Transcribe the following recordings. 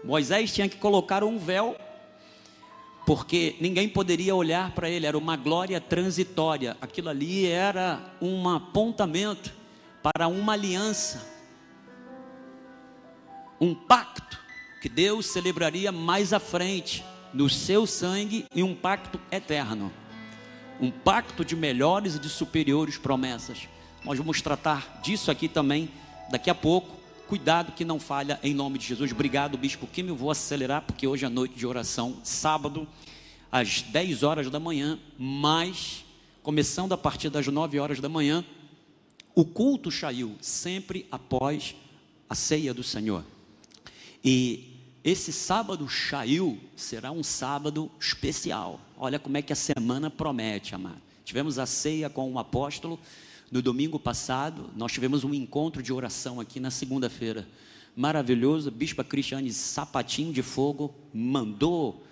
Moisés tinha que colocar um véu, porque ninguém poderia olhar para ele, era uma glória transitória. Aquilo ali era um apontamento para uma aliança, um pacto que Deus celebraria mais à frente, no seu sangue, e um pacto eterno, um pacto de melhores e de superiores promessas. Nós vamos tratar disso aqui também daqui a pouco. Cuidado que não falha, em nome de Jesus. Obrigado, Bispo Kim. Eu vou acelerar porque hoje é noite de oração, sábado, às 10 horas da manhã, mas começando a partir das 9 horas da manhã, o culto Shail, sempre após a ceia do Senhor. E esse sábado Shail será um sábado especial. Olha como é que a semana promete, amado. Tivemos a ceia com o apóstolo no domingo passado. Nós tivemos um encontro de oração aqui na segunda-feira, maravilhoso. A Bispa Cristiane Sapatinho de Fogo mandou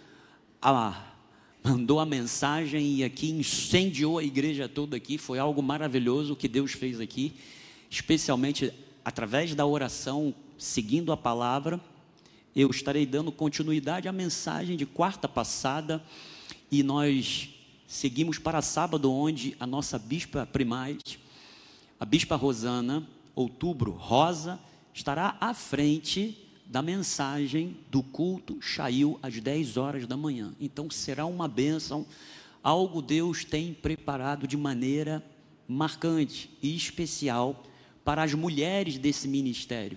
a mensagem e aqui incendiou a igreja toda aqui. Foi algo maravilhoso o que Deus fez aqui, especialmente através da oração, seguindo a palavra. Eu estarei dando continuidade à mensagem de quarta passada e nós seguimos para sábado, onde a nossa bispa primaz, a Bispa Rosana, Outubro Rosa, estará à frente da mensagem do culto Shail às 10 horas da manhã. Então será uma bênção, algo Deus tem preparado de maneira marcante e especial para as mulheres desse ministério.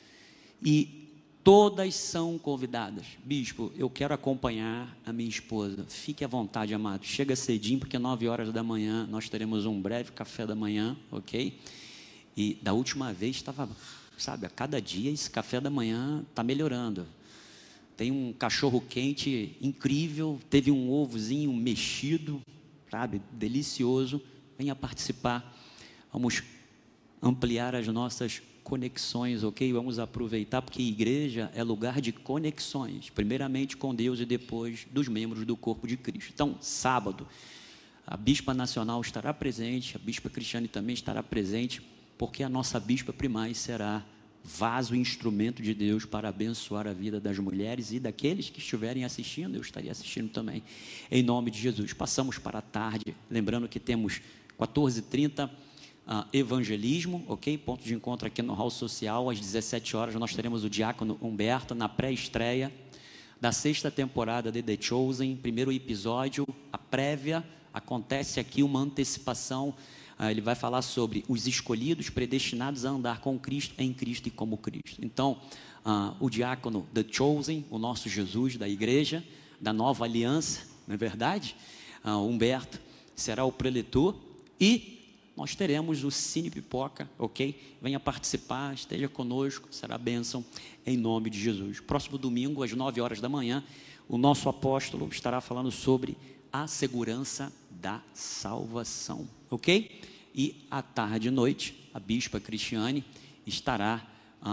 E todas são convidadas. Bispo, eu quero acompanhar a minha esposa. Fique à vontade, amado. Chega cedinho, porque 9 horas da manhã nós teremos um breve café da manhã, ok? E da última vez estava, sabe, a cada dia esse café da manhã está melhorando. Tem um cachorro quente incrível, teve um ovozinho mexido, sabe, delicioso. Venha participar. Vamos ampliar as nossas conexões, ok? Vamos aproveitar, porque igreja é lugar de conexões, primeiramente com Deus e depois dos membros do corpo de Cristo. Então, sábado, a Bispa Nacional estará presente, a Bispa Cristiane também estará presente, porque a nossa Bispa Primaz será vaso e instrumento de Deus para abençoar a vida das mulheres e daqueles que estiverem assistindo. Eu estaria assistindo também, em nome de Jesus. Passamos para a tarde, lembrando que temos 14h30, evangelismo, ok? Ponto de encontro aqui no Hall Social. Às 17 horas nós teremos o diácono Humberto na pré-estreia da 6ª temporada de The Chosen, primeiro episódio. A prévia acontece aqui, uma antecipação. Ele vai falar sobre os escolhidos, predestinados a andar com Cristo, em Cristo e como Cristo. Então, o diácono The Chosen, o nosso Jesus da igreja, da nova aliança, não é verdade? Humberto será o preletor e nós teremos o Cine Pipoca, ok? Venha participar, esteja conosco, será bênção em nome de Jesus. Próximo domingo, às 9 horas da manhã, o nosso apóstolo estará falando sobre a segurança da salvação, ok? E à tarde e noite, a Bispa Cristiane estará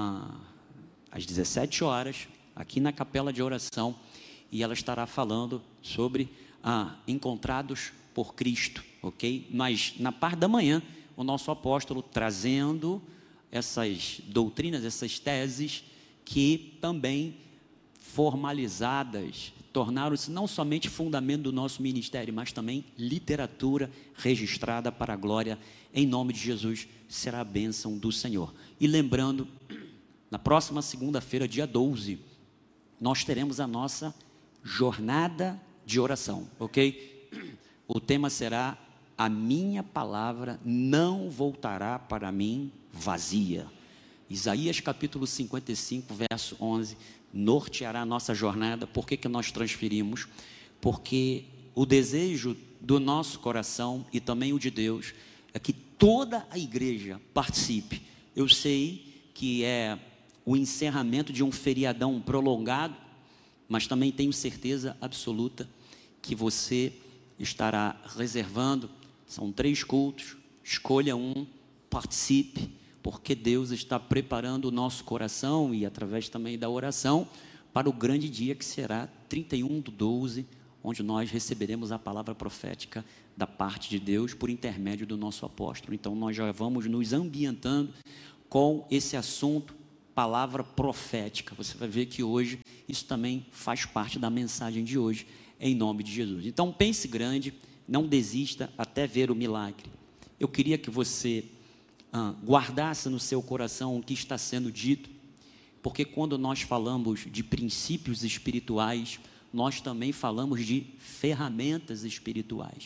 às 17 horas, aqui na capela de oração, e ela estará falando sobre encontrados por Cristo, ok? Mas na parte da manhã, o nosso apóstolo trazendo essas doutrinas, essas teses que também formalizadas, tornaram-se não somente fundamento do nosso ministério, mas também literatura registrada para a glória, em nome de Jesus, será a bênção do Senhor. E lembrando, na próxima segunda-feira, dia 12, nós teremos a nossa jornada de oração, ok? O tema será: a minha palavra não voltará para mim vazia. Isaías capítulo 55, verso 11, norteará a nossa jornada. Por que nós transferimos? Porque o desejo do nosso coração e também o de Deus é que toda a igreja participe. Eu sei que é o encerramento de um feriadão prolongado, mas também tenho certeza absoluta que você estará reservando. São 3 cultos, escolha um, participe, porque Deus está preparando o nosso coração e através também da oração para o grande dia que será 31/12, onde nós receberemos a palavra profética da parte de Deus por intermédio do nosso apóstolo. Então nós já vamos nos ambientando com esse assunto, palavra profética. Você vai ver que hoje isso também faz parte da mensagem de hoje, em nome de Jesus. Então pense grande, não desista até ver o milagre. Eu queria que você guardasse no seu coração o que está sendo dito, porque quando nós falamos de princípios espirituais, nós também falamos de ferramentas espirituais.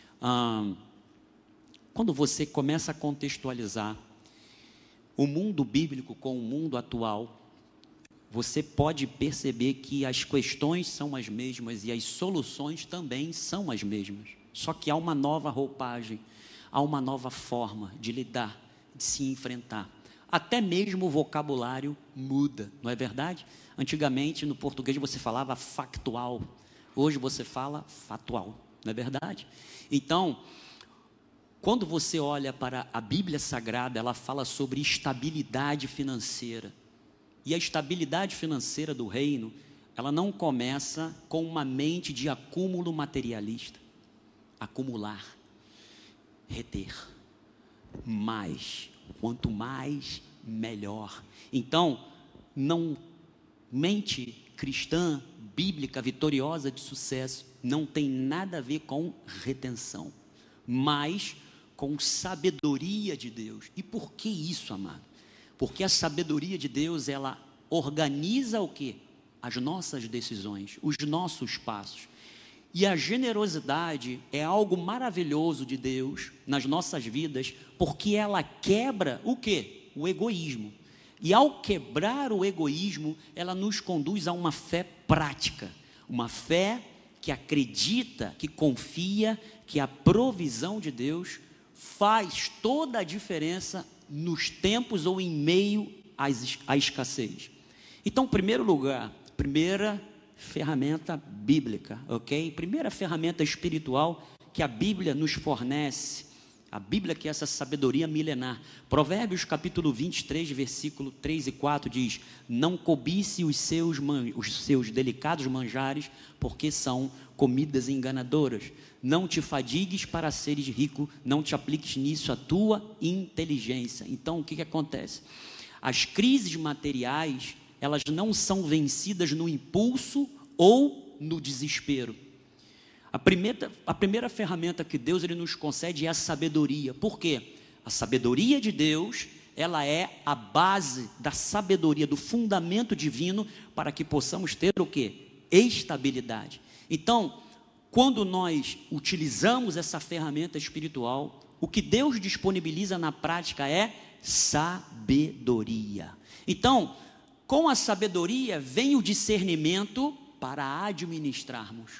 Quando você começa a contextualizar o mundo bíblico com o mundo atual, você pode perceber que as questões são as mesmas e as soluções também são as mesmas. Só que há uma nova roupagem, há uma nova forma de lidar, de se enfrentar. Até mesmo o vocabulário muda, não é verdade? Antigamente no português você falava factual, hoje você fala fatual, não é verdade? Então, quando você olha para a Bíblia Sagrada, ela fala sobre estabilidade financeira. E a estabilidade financeira do reino, ela não começa com uma mente de acúmulo materialista. Acumular, reter, mais, quanto mais, melhor. Então, mente cristã, bíblica, vitoriosa de sucesso, não tem nada a ver com retenção, mas com sabedoria de Deus. E por que isso, amado? Porque a sabedoria de Deus, ela organiza o quê? As nossas decisões, os nossos passos. E a generosidade é algo maravilhoso de Deus nas nossas vidas, porque ela quebra o quê? O egoísmo. E ao quebrar o egoísmo, ela nos conduz a uma fé prática, uma fé que acredita, que confia, que a provisão de Deus faz toda a diferença nos tempos ou em meio à escassez. Então, em primeiro lugar, primeira ferramenta bíblica, ok? Primeira ferramenta espiritual que a Bíblia nos fornece, a Bíblia que é essa sabedoria milenar. Provérbios capítulo 23, versículo 3 e 4 diz: não cobice os seus delicados manjares, porque são comidas enganadoras. Não te fadigues para seres rico, não te apliques nisso a tua inteligência. Então, o que acontece? As crises materiais, elas não são vencidas no impulso ou no desespero. A primeira ferramenta que Deus ele nos concede é a sabedoria. Por quê? A sabedoria de Deus, ela é a base da sabedoria, do fundamento divino, para que possamos ter o quê? Estabilidade. Então, quando nós utilizamos essa ferramenta espiritual, o que Deus disponibiliza na prática é sabedoria. Então, com a sabedoria vem o discernimento para administrarmos.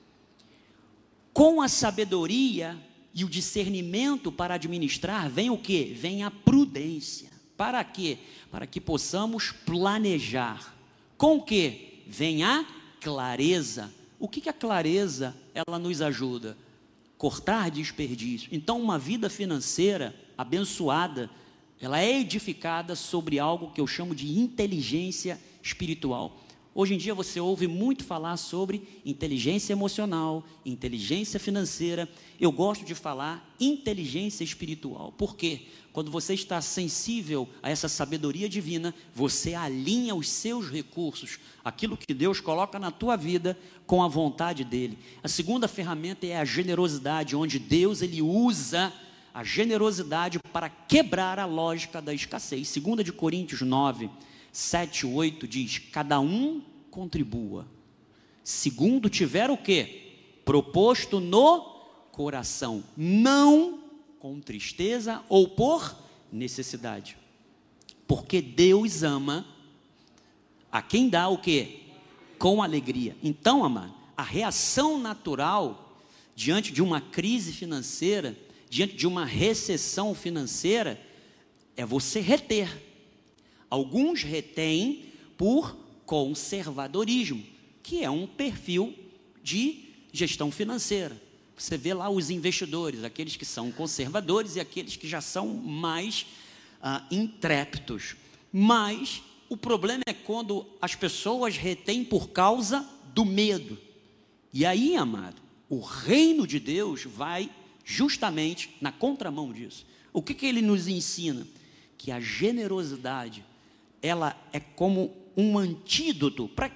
Com a sabedoria e o discernimento para administrar, vem o quê? Vem a prudência. Para quê? Para que possamos planejar. Com o quê? Vem a clareza. O que a clareza, ela nos ajuda? Cortar desperdício. Então, uma vida financeira abençoada, ela é edificada sobre algo que eu chamo de inteligência espiritual. Hoje em dia você ouve muito falar sobre inteligência emocional, inteligência financeira. Eu gosto de falar inteligência espiritual. Por quê? Quando você está sensível a essa sabedoria divina, você alinha os seus recursos, aquilo que Deus coloca na tua vida, com a vontade dEle. A segunda ferramenta é a generosidade, onde Deus ele usa a generosidade para quebrar a lógica da escassez. 2 Coríntios 9, 7, 8 diz: cada um contribua, segundo tiver o quê? Proposto no coração, não com tristeza ou por necessidade, porque Deus ama a quem dá o quê? Com alegria. Então, amado, a reação natural diante de uma crise financeira, diante de uma recessão financeira, é você reter. Alguns retêm por conservadorismo, que é um perfil de gestão financeira. Você vê lá os investidores, aqueles que são conservadores e aqueles que já são mais intrépidos. Mas o problema é quando as pessoas retêm por causa do medo. E aí, amado, o reino de Deus vai justamente na contramão disso. O que ele nos ensina? Que a generosidade, ela é como um antídoto. Para